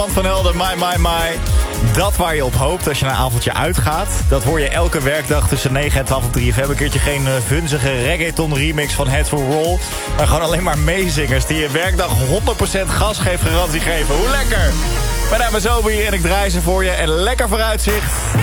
Van Helden, my. Dat waar je op hoopt als je een avondje uitgaat. Dat hoor je elke werkdag tussen 9 en 12 op 3FM. Een keertje geen vunzige reggaeton remix van Head for Roll. Maar gewoon alleen maar meezingers die je werkdag 100% gasgeefgarantie geven. Hoe lekker! Mijn naam is Obi en ik draai ze voor je. En lekker vooruitzicht.